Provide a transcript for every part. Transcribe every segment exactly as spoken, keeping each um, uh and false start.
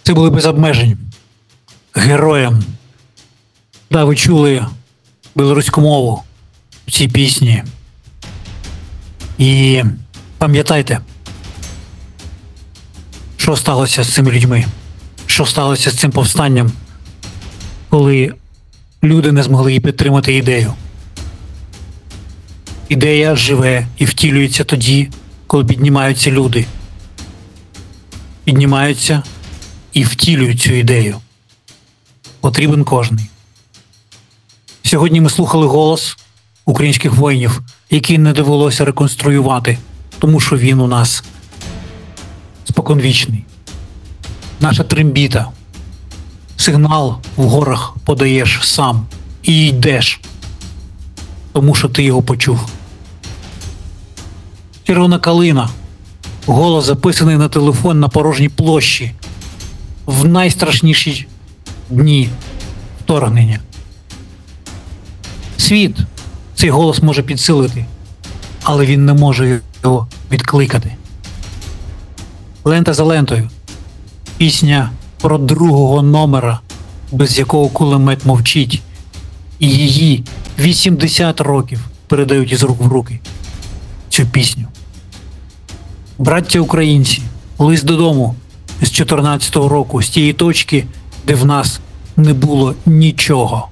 Це були без обмежень. Героям. Да, ви чули білоруську мову в цій пісні. І пам'ятайте, що сталося з цими людьми, що сталося з цим повстанням, коли люди не змогли її підтримати ідею. Ідея живе і втілюється тоді, коли піднімаються люди. Піднімаються і втілюють цю ідею. Потрібен кожний. Сьогодні ми слухали голос українських воїнів, який не довелося реконструювати, тому що він у нас споконвічний. Наша трембіта. Сигнал в горах подаєш сам і йдеш, тому що ти його почув. Червона калина. Голос записаний на телефон на порожній площі в найстрашніші дні вторгнення. Світ цей голос може підсилити, але він не може його відкликати. Лента за лентою. Пісня про другого номера, без якого кулемет мовчить. І її вісімдесят років передають із рук в руки. Цю пісню. Браття українці, лист додому з чотирнадцятого року, з тієї точки, де в нас не було нічого.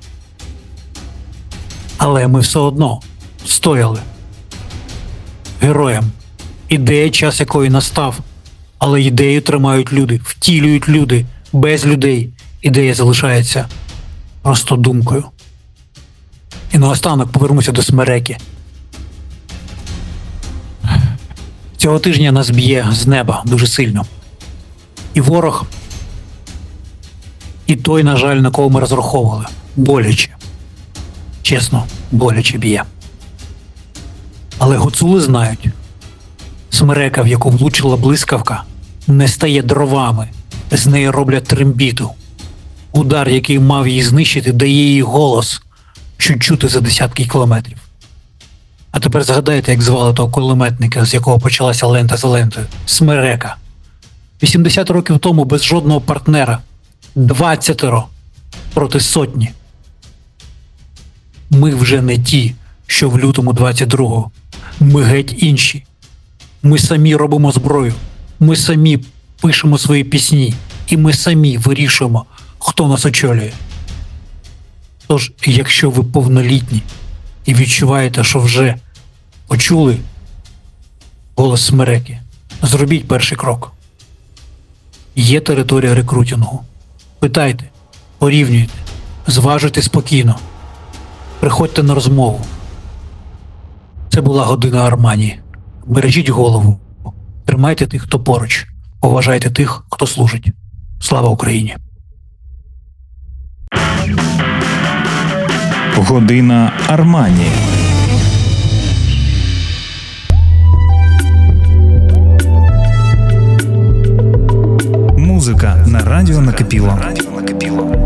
Але ми все одно стояли. Героям. Ідея, час якої настав, але ідею тримають люди, втілюють люди. Без людей ідея залишається просто думкою. І наостанок повернуся до смереки. Цього тижня нас б'є з неба дуже сильно. І ворог, і той, на жаль, на кого ми розраховували, боляче. Чесно, боляче б'є. Але гуцули знають, смерека, в яку влучила блискавка, не стає дровами, з неї роблять трембіту. Удар, який мав її знищити, дає їй голос, що чути за десятки кілометрів. А тепер згадайте, як звали того кулеметника, з якого почалася лента за лентою. Смерека. вісімдесят років тому без жодного партнера. Двадцятеро проти сотні. Ми вже не ті, що в лютому двадцять другого. Ми геть інші. Ми самі робимо зброю. Ми самі пишемо свої пісні. І ми самі вирішуємо, хто нас очолює. Тож, якщо ви повнолітні і відчуваєте, що вже почули голос смереки, зробіть перший крок. Є територія рекрутингу. Питайте, порівнюйте, зважуйте спокійно. Приходьте на розмову. Це була година Армані. Бережіть голову. Тримайте тих, хто поруч. Поважайте тих, хто служить. Слава Україні! Година Армані. Музика на радіо накипіло.